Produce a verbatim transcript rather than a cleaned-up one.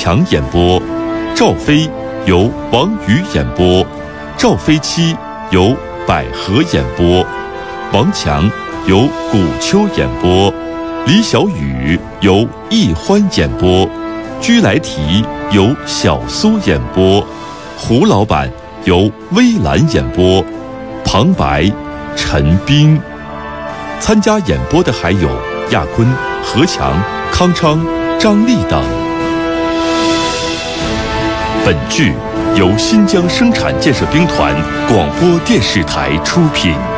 强演播，赵飞由王宇演播，赵飞七由百合演播，王强由古秋演播，李小雨由易欢演播，居来提由小苏演播，胡老板由微澜演播，旁白陈斌。参加演播的还有亚坤、何强、康昌、张丽等。本剧由新疆生产建设兵团广播电视台出品。